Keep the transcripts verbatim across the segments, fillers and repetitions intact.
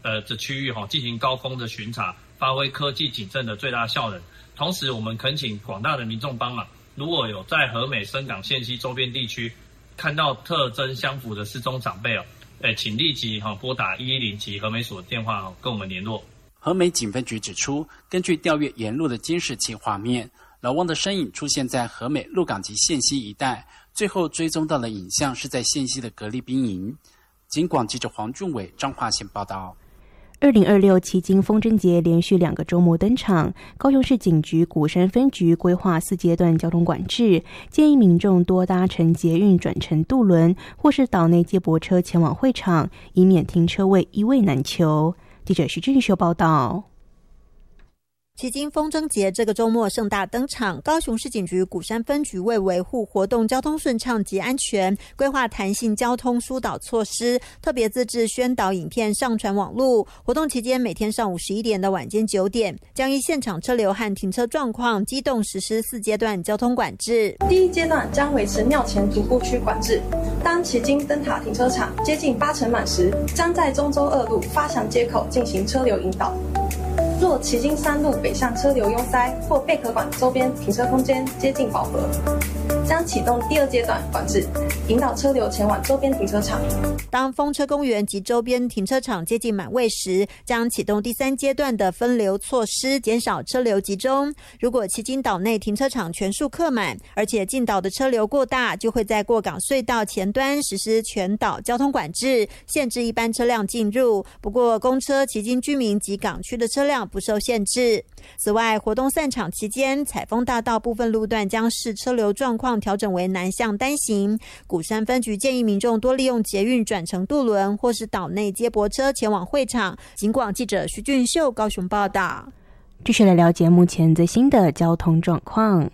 呃的区域哈、哦、进行高空的巡查，发挥科技警政的最大效能。同时，我们恳请广大的民众帮忙，如果有在和美深港线溪周边地区看到特征相符的失踪长辈哦，诶，请立即哈、哦、拨打一一零及和美所的电话哦，跟我们联络。 和美警分局指出，根据调阅沿路的监视器画面，老汪的身影出现在和美鹿港及线溪一带，最后追踪到了影像是在线溪的隔离兵营。警广记者黄俊伟彰化县报道。 二零二六旗津风筝节连续两个周末登场，高雄市警局鼓山分局规划四阶段交通管制，建议民众多搭乘捷运转乘渡轮或是岛内接驳车前往会场，以免停车位一位难求。记者徐俊秀报道。 旗津风筝节这个周末盛大登场，高雄市警局鼓山分局为维护活动交通顺畅及安全，规划弹性交通疏导措施，特别自制宣导影片上传网路。活动期间每天上午十一点到晚间九点，将依现场车流和停车状况机动实施四阶段交通管制。 第一阶段将维持庙前主护区管制，当旗津灯塔停车场接近八成满时，将在中州二路发祥街口进行车流引导。若旗津三路北向车流拥塞或贝壳馆周边停车空间接近饱和，将启动第二阶段管制，引导车流前往周边停车场。 当风车公园及周边停车场接近满位时，将启动第三阶段的分流措施，减少车流集中。如果旗津岛内停车场全数客满，而且进岛的车流过大，就会在过港隧道前端实施全岛交通管制，限制一般车辆进入。不过公车、旗津居民及港区的车辆不受限制。此外，活动散场期间，采丰大道部分路段将视车流状况调整为南向单行。鼓山分局建议民众多利用捷运转乘渡轮或是岛内接驳车前往会场。警广记者徐俊秀高雄报道。 继续来了解目前最新的交通状况。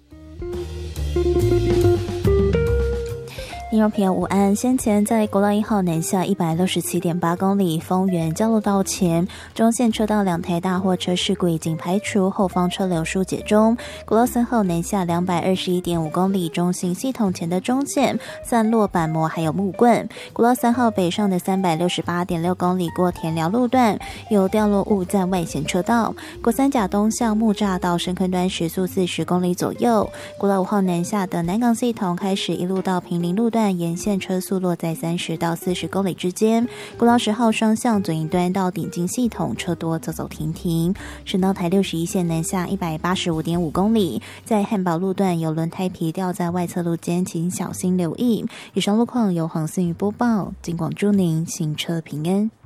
听众朋友午安，先前在国道一号南下一百六十七点八公里丰原交流道前，中线车道两台大货车事故已经排除，后方车流疏解中。国道三号南下两百二十一点五公里中型系统前的中线散落板模还有木棍。国道三号北上的三百六十八点六公里过田寮路段有掉落物在外线车道。国三甲东向木栅到深坑端时速四十公里左右。国道五号南下的南港系统开始一路到平林路段沿线车速落在三十到四十公里之间。国道十号双向左营端到顶进系统车多走走停停。省道台六十一线南下一百八十五点五公里，在汉宝路段有轮胎皮掉在外侧路间，请小心留意。以上路况由黄思雨播报，警广祝您行车平安。